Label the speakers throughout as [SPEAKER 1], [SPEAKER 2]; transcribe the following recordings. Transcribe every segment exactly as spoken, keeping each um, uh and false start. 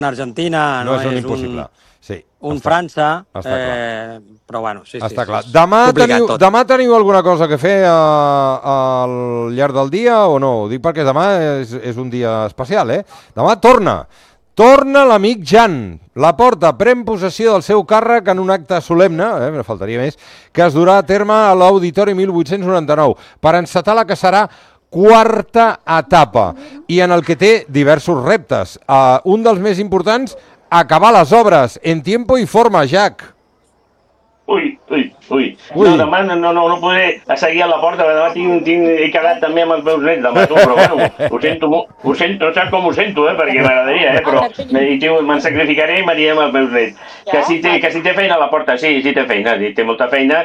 [SPEAKER 1] Argentina,
[SPEAKER 2] no
[SPEAKER 1] no
[SPEAKER 2] és un
[SPEAKER 1] és
[SPEAKER 2] impossible. Sí,
[SPEAKER 1] un
[SPEAKER 2] està,
[SPEAKER 1] França,
[SPEAKER 2] està
[SPEAKER 1] eh, però bueno, sí, sí.
[SPEAKER 2] Està
[SPEAKER 1] sí,
[SPEAKER 2] clar.
[SPEAKER 1] sí,
[SPEAKER 2] Demà teniu,
[SPEAKER 1] tot.
[SPEAKER 2] demà teniu alguna cosa que fer a, a, al llarg del dia o no? Ho dic perquè demà és, és un dia especial, eh? Demà torna. Torna l'amic Jan. Laporta pren possessió del seu càrrec en un acte solemne, eh, no faltaria més, que es durà a terme a l'Auditori mil vuit-cents noranta-nou per encetar la que serà quarta etapa i en el que té diversos reptes. Uh, un dels més importants, acabar les obres en tiempo i forma, Jack.
[SPEAKER 3] Ui, ui, ui.
[SPEAKER 2] Ui.
[SPEAKER 3] No, demà no, no, no podré seguir a la porta, perquè demà tinc, tinc, he quedat també amb els meus nets demà, tu, però bueno, ho sento, ho sento, no saps com ho sento, eh, perquè m'agradaria, eh, però me'n sacrificaré i m'aniré amb els meus nets. Que si, té, que si té feina a la porta, sí, sí té feina, sí, té molta feina,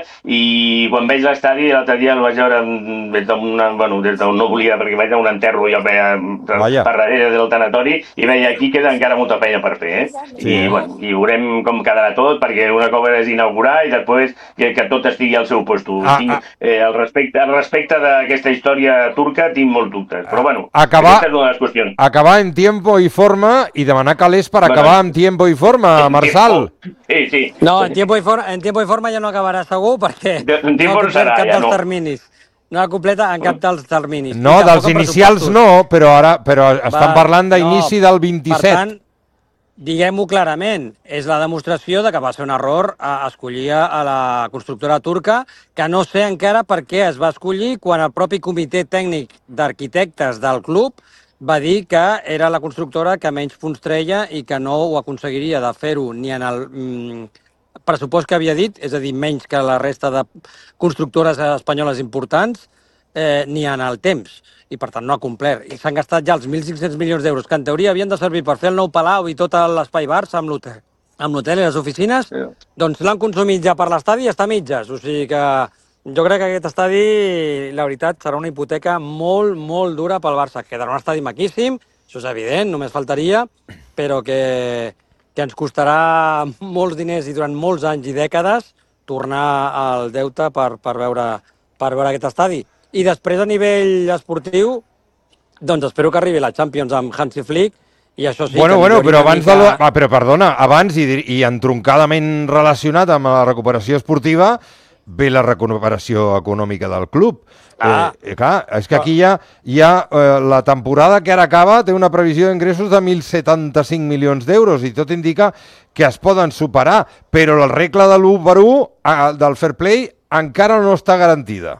[SPEAKER 3] i quan veig l'estadi, l'altre dia el vaig veure des d'una, bueno, des d'on no volia, perquè vaig a un enterro i el veia per, per darrere del tanatori, i veia aquí queda encara molta feina per fer, eh? Sí, I, eh? bueno, i veurem com quedarà tot, perquè una cosa és inaugurar i després que, que tot estigui al seu lloc. Ah, tinc, ah. Eh, al respecte, al respecte d'aquesta història turca tinc molts dubtes, però bueno,
[SPEAKER 2] acabar,
[SPEAKER 3] aquesta és una de les qüestions.
[SPEAKER 2] Acabar en tiempo i forma i demanar calés per bueno, acabar en tiempo i forma, Marçal.
[SPEAKER 3] Sí, sí.
[SPEAKER 1] No, en tiempo i forma, en tiempo i forma ja no acabarà segur perquè
[SPEAKER 3] de, en
[SPEAKER 1] no ha
[SPEAKER 3] serà,
[SPEAKER 1] cap
[SPEAKER 3] ja
[SPEAKER 1] dels
[SPEAKER 3] no.
[SPEAKER 1] terminis. No la completa en cap dels terminis.
[SPEAKER 2] No, dels inicials no, però ara però estan Va, parlant d'inici no, del vint-i-set.
[SPEAKER 1] Per tant, diguem-ho clarament, és la demostració de que va ser un error a escollir a la constructora turca, que no sé encara per què es va escollir quan el propi comitè tècnic d'arquitectes del club va dir que era la constructora que menys punts treia i que no ho aconseguiria de fer-ho ni en el mm, pressupost que havia dit, és a dir, menys que la resta de constructores espanyoles importants, eh, ni en el temps. I per tant no ha complert. I s'han gastat ja els mil cinc-cents milions d'euros, que en teoria havien de servir per fer el nou Palau i tot l'espai Barça amb l'hotel amb l'hotel i les oficines, sí. Doncs l'han consumit ja per l'estadi i està a mitges. O sigui que jo crec que aquest estadi, la veritat, serà una hipoteca molt, molt dura pel Barça. Quedarà un estadi maquíssim, això és evident, només faltaria, però que, que ens costarà molts diners i durant molts anys i dècades tornar al deute per, per, veure, per veure aquest estadi. I després, a nivell esportiu, doncs espero que arribi la Champions amb Hansi Flick, i això sí...
[SPEAKER 2] Bueno, bueno, però abans mica... de... Ah, però perdona, abans i, i entroncadament relacionat amb la recuperació esportiva, ve la recuperació econòmica del club. Ah. Eh, clar, és que aquí hi ha, hi ha eh, la temporada que ara acaba té una previsió d'ingressos de mil setanta-cinc milions d'euros i tot indica que es poden superar, però la regla de l'u per u eh, del fair play encara no està garantida.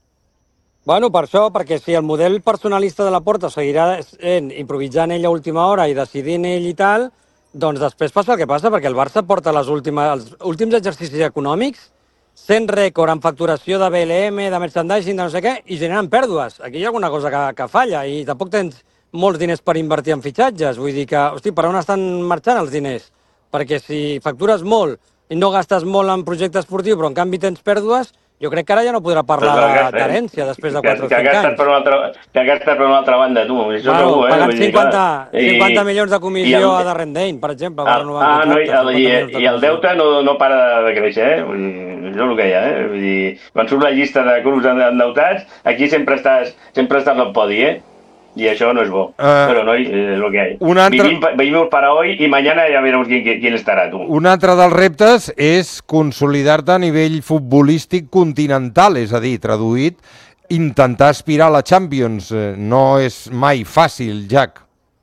[SPEAKER 1] Bueno, per això, perquè si el model personalista de la Porta seguirà sent improvisant ell a última hora i decidint ell i tal, doncs després passa el que passa, perquè el Barça porta les últimes, els últims exercicis econòmics sent rècord en facturació de B L M, de merchandising, de no sé què, i generen pèrdues. Aquí hi ha alguna cosa que, que falla i tampoc tens molts diners per invertir en fitxatges. Vull dir que, hosti, per on estan marxant els diners? Perquè si factures molt i no gastes molt en projecte esportiu, però en canvi tens pèrdues, jo crec que ara ja no podrà parlar d'herència després de quatre o cinc anys.
[SPEAKER 3] Que ha gastat per una altra banda, tu. Això
[SPEAKER 1] bueno,
[SPEAKER 3] segur, eh?
[SPEAKER 1] Pagant cinquanta, cinquanta milions de comissió el, a Darrendane, per exemple.
[SPEAKER 3] Ah, ah no, i, el, i, i el deute no, no para de créixer, eh? Vull dir, això és el que hi ha, eh? Vull dir, quan surt la llista de clubs endeutats, aquí sempre estàs, sempre estàs al podi, eh? Y això no és bo. Uh, Però no, és el que hi ha. Altra... Vivim, vivim para hoy i mañana ja veremos quién, quién estarà, tu.
[SPEAKER 2] Un altre dels reptes és consolidar-te a nivell futbolístic continental, és a dir, traduït, intentar aspirar a la Champions. No és mai fàcil, Jack.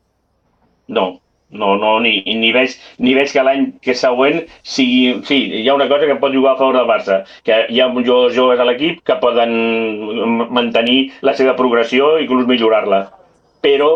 [SPEAKER 3] No, no, no, ni, ni, veig, ni veig que l'any que següent sigui... Sí, hi ha una cosa que pot jugar a favor del Barça, que hi ha jugadors joves a l'equip que poden mantenir la seva progressió i inclús millorar-la. Però,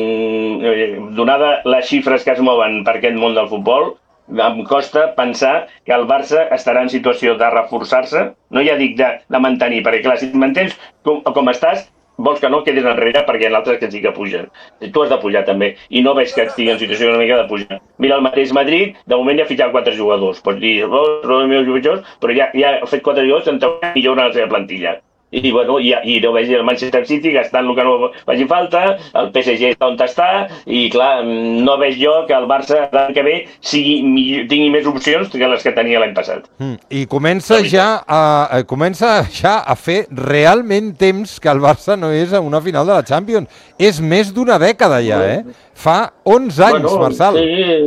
[SPEAKER 3] mmm, donada les xifres que es mouen per aquest món del futbol, em costa pensar que el Barça estarà en situació de reforçar-se, no ja dic de, de mantenir, perquè clar, si et mantens com, com estàs, vols que no quedis enrere perquè hi ha altres que sí que pugen. Tu has de pujar també, i no veig que estigui en situació una mica de pujar. Mira, el mateix Madrid, de moment ja ha fitxat quatre jugadors. Pots dir, oh, són els meus jugadors, però ja, ja ha fet quatre jugadors que millora la seva plantilla. i, bueno, i, i no veig el Manchester City gastant el que no faci falta, el P S G està on està, i clar, no veig jo que el Barça l'any que ve sigui, millor, tingui més opcions que les que tenia l'any passat.
[SPEAKER 2] Mm, I comença ja, a, comença ja a fer realment temps que el Barça no és a una final de la Champions. És més d'una dècada ja, eh? Fa onze anys,
[SPEAKER 3] bueno,
[SPEAKER 2] Marçal.
[SPEAKER 3] Sí,